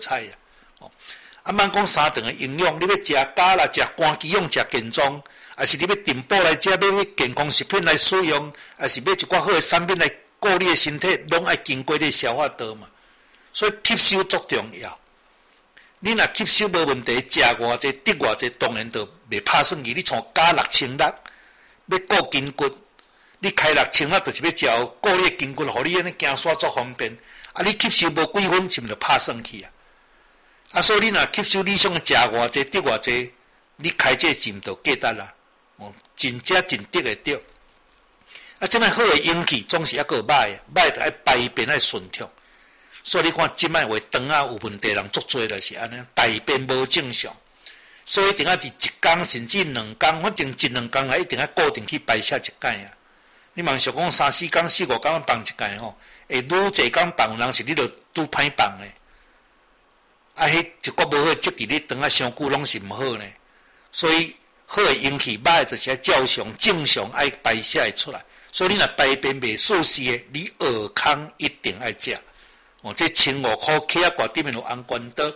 菜啊。啊，莫讲三顿的营养，你要食饱啦，食肝肌用，食健壮，还是你要订补来食，要健康食品来使用，还是要一寡好的产品来顾你的身体，拢爱经过你的消化道嘛。所以吸收足重要。你若吸收无问题，食偌济得偌济，当然就袂拍算去。你像加6000粒，要顾筋骨，你开6000粒就是要照顾你的筋骨，互你安尼行山足方便。啊，你吸收无几分，是毋就拍算去啊？啊，所以你若吸收理想食偌济得偌济，你开这钱就价值啦。真正真得会着。啊，即摆好的氧气总是抑个歹，歹就爱排便爱顺畅。所以你看，即摆话肠啊有问题人足多就是安尼，大便无正常。所以一定要伫一工甚至2工，反正1、2工来一定要固定去排泄一摆啊。你莫想讲3、4工、4、5工放一摆吼，会愈侪工放，人是你著拄歹放诶。啊，迄一寡无好积伫你肠啊伤久，拢是毋好呢。所以好诶氧气歹就是照常正常爱排泄会出来。所以你若排便袂舒适诶，你下空一定爱食。这1500块起啊，挂顶面有红关刀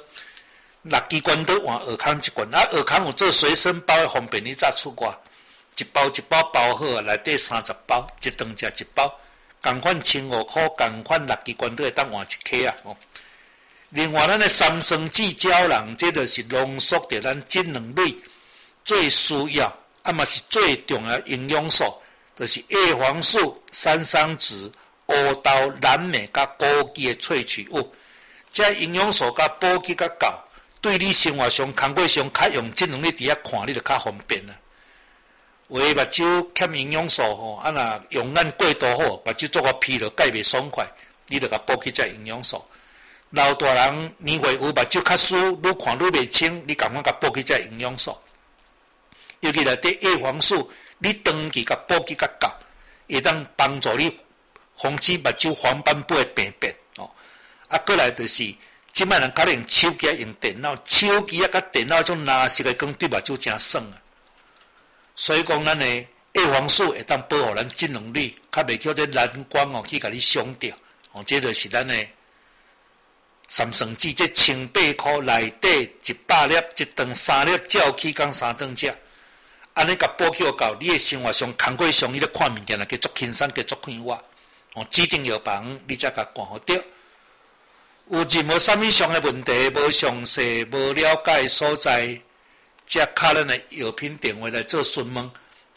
，6支关刀换下空一罐，啊下空有做随身包，方便你早出外，一包一包包好啊，内底30包，一顿食一包，共款1500块，共款6支关刀会当换一克啊。另外，咱的三酸酯胶囊，这就是浓缩着咱精能类最需要，啊嘛是最重要的营养素，就是叶黄素、山桑子、乌豆、蓝莓甲枸杞的萃取物，这营养素甲补给甲够，对你生活上、工作上较用精能力伫遐看，你就较方便啦。有的目睭欠营养素吼，啊若用咱过度好，目睭做个疲劳、解袂爽快，你就甲补给这营养素。老大人年岁有目睭较疏，愈看愈袂清，你共款甲补给这营养素。尤其内底叶黄素，你长期甲补给甲够，会当帮助你防止目睭黄斑部的病变哦。啊，过来就是即摆人较用手机用电脑，手机啊甲电脑种蓝色的光对目睭真爽啊。所以讲，咱的叶黄素会当保护咱精能力，较袂叫这蓝光哦去甲你伤掉哦。这就是咱的三酸酯，这1800块内底100粒，一顿3粒，照起讲3顿食。安尼甲补给够，你的生活上、工作上，你咧看物件啊，加足轻松，加足快活。哦，指定药房你才甲管好着。有任何啥物上的问题，无详细、无了解的所在，则敲咱的药品电话来做询问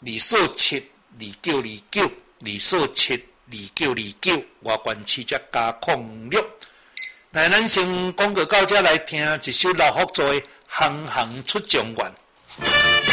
，247-2929，247-2929，外县市则加06。来，咱先广告到这来听一首老福做的《行行出状元》。